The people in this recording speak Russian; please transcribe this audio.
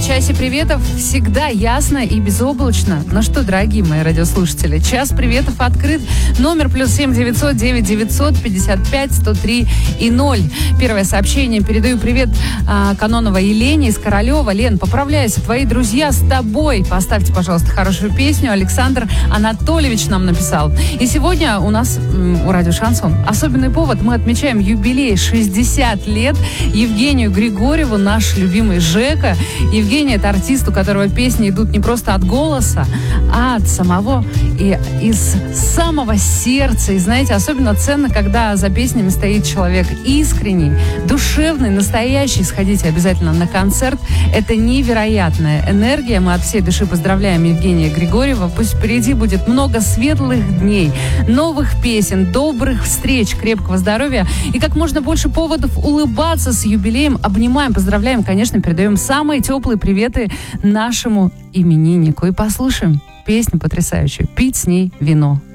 часе приветов всегда ясно и безоблачно. Ну что, дорогие мои радиослушатели, час приветов открыт. Номер +7 900 900 55 103 и 0. Первое сообщение. Передаю привет Каноновой Елене из Королева. Лен, поправляйся, твои друзья с тобой. Поставьте, пожалуйста, хорошую песню. Александр Анатольевич нам написал. И сегодня у нас у Радио Шансон особенный повод. Мы отмечаем юбилей 60 лет Евгению Григорьеву, наш любимый Жека. Евгений — это артист, у которого песни идут не просто от голоса, а от самого и из самого сердца. И знаете, особенно ценно, когда за песнями стоит человек искренний, душевный, настоящий. Сходите обязательно на концерт. Это невероятная энергия. Мы от всей души поздравляем Евгения Григорьева. Пусть впереди будет много светлых дней, новых песен, добрых встреч, крепкого здоровья и как можно больше поводов улыбаться с юбилеем. Обнимаем, поздравляем, конечно, передаем самые теплые приветы нашему имениннику. И послушаем песню потрясающую «Пить с ней вино».